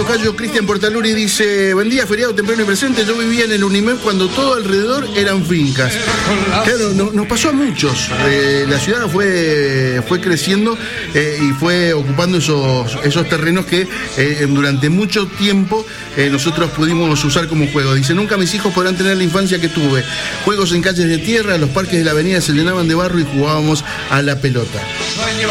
tocayo Cristian Portaluri dice: buen día, feriado temprano y presente. Yo vivía en el Unimed cuando todo alrededor eran fincas. Claro, nos pasó a muchos. La ciudad fue creciendo y fue ocupando esos terrenos que durante mucho tiempo nosotros pudimos usar como juego. Dice: nunca mis hijos podrán tener la infancia que tuve. Juegos en calles de tierra, los parques de la avenida se llenaban de barro y jugábamos a la pelota.